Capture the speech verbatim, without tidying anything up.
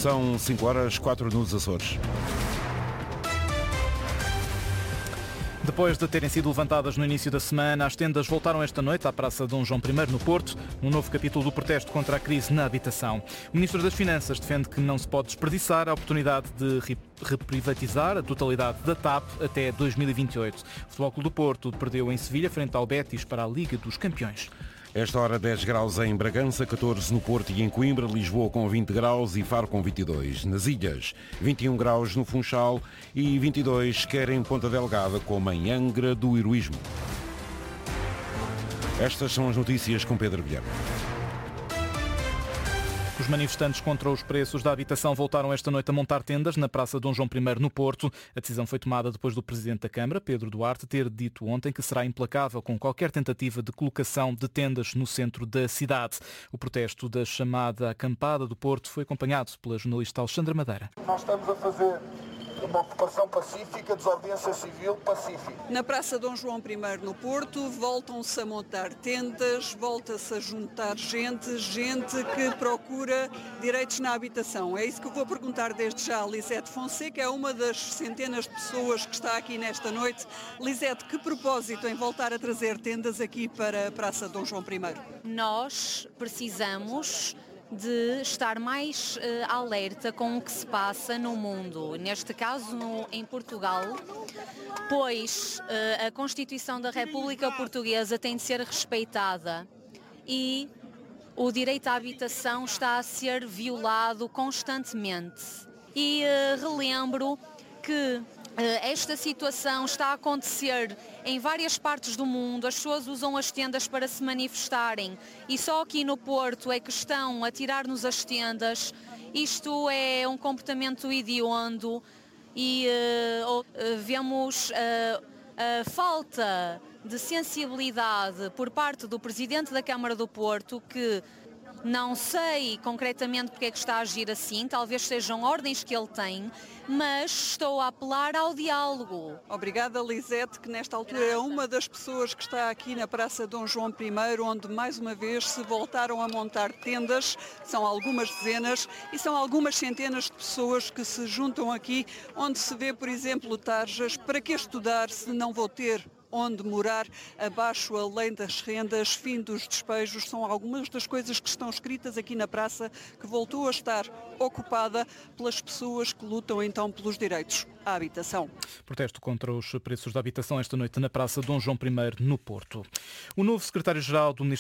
São cinco horas, quatro nos Açores. Depois de terem sido levantadas no início da semana, as tendas voltaram esta noite à Praça Dom João I, no Porto, num novo capítulo do protesto contra a crise na habitação. O Ministro das Finanças defende que não se pode desperdiçar a oportunidade de reprivatizar a totalidade da T A P até dois mil e vinte e oito. O Futebol Clube do Porto perdeu em Sevilha frente ao Betis para a Liga dos Campeões. Esta hora dez graus em Bragança, catorze no Porto e em Coimbra, Lisboa com vinte graus e Faro com vinte e dois. Nas ilhas, vinte e um graus no Funchal e vinte e dois quer em Ponta Delgada, como em Angra do Heroísmo. Estas são as notícias com Pedro Guilherme. Os manifestantes contra os preços da habitação voltaram esta noite a montar tendas na Praça Dom João I, no Porto. A decisão foi tomada depois do Presidente da Câmara, Pedro Duarte, ter dito ontem que será implacável com qualquer tentativa de colocação de tendas no centro da cidade. O protesto da chamada Acampada do Porto foi acompanhado pela jornalista Alexandra Madeira. Nós estamos a fazer uma ocupação pacífica, desobediência civil pacífica. Na Praça Dom João I, no Porto, voltam-se a montar tendas, volta-se a juntar gente, gente que procura direitos na habitação. É isso que eu vou perguntar desde já a Lisete Fonseca, é uma das centenas de pessoas que está aqui nesta noite. Lisete, que propósito em voltar a trazer tendas aqui para a Praça Dom João I? Nós precisamos de estar mais uh, alerta com o que se passa no mundo, neste caso no, em Portugal, pois uh, a Constituição da República Portuguesa tem de ser respeitada e o direito à habitação está a ser violado constantemente. E uh, relembro que esta situação está a acontecer em várias partes do mundo, as pessoas usam as tendas para se manifestarem e só aqui no Porto é que estão a tirar-nos as tendas. Isto é um comportamento hediondo e uh, uh, vemos uh, a falta de sensibilidade por parte do Presidente da Câmara do Porto, que não sei concretamente porque é que está a agir assim, talvez sejam ordens que ele tem, mas estou a apelar ao diálogo. Obrigada, Lisete, que nesta altura é uma das pessoas que está aqui na Praça Dom João I, onde mais uma vez se voltaram a montar tendas, são algumas dezenas e são algumas centenas de pessoas que se juntam aqui, onde se vê, por exemplo, tarjas, para que estudar se não vou ter onde morar, abaixo a lei das rendas, fim dos despejos, são algumas das coisas que estão escritas aqui na praça, que voltou a estar ocupada pelas pessoas que lutam então pelos direitos à habitação. Protesto contra os preços da habitação esta noite na Praça Dom João I, no Porto. O novo secretário-geral do Ministério